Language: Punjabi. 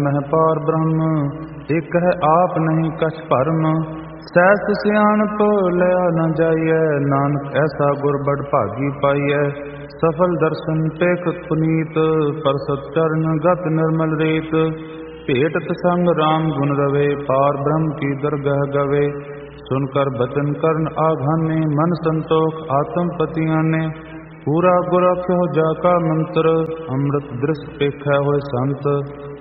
ਮਹਿ ਪਾਰ ਬ੍ਰਹਮ, ਇਕ ਹੈ ਆਪ ਨਹੀਂ ਕਛ ਭਰਮ। ਸਹਿਸ ਸਿਆਣਪ ਲਿਆ ਨ ਜਾਈਐ, ਨਾਨਕ ਐਸਾ ਗੁਰ ਬੜ ਭਾਗੀ ਪਾਈਐ। ਸਫਲ ਦਰਸ਼ਨ ਟੇਕ ਪੁਨੀਤ, ਪਰਸਤ ਚਰਨ ਗਤ ਨਿਰਮਲ ਰੀਤ। ਭੇਟਤ ਸੰਗ ਰਾਮ ਗੁਣ ਰਵੇ, ਪਾਰ ਬ੍ਰਹਮ ਕੀ ਦਰਗਹ ਗਵੇ। ਸੁਨ ਕਰ ਬਚਨ ਕਰਨ ਆਘਾਨੇ, ਮਨ ਸੰਤੋਖ ਆਤਮ ਪਤਿਆਨੇ। ਪੂਰਾ ਗੁਰ ਆਖਿਓ ਜਾ ਕਾ ਮੰਤਰ, ਅੰਮ੍ਰਿਤ ਦ੍ਰਿਸ਼ ਪੇਖੈ ਹੋਏ ਸੰਤ।